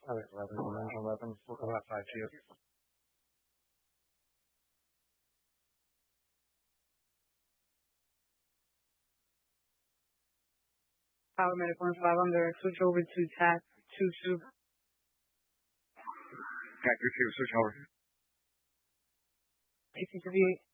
All right, 11, Commander 11, we'll go outside to you. Power Medic 1-5, I'm going to switch over to TAC 2-2. TAC 2-2, switch over. AT-58.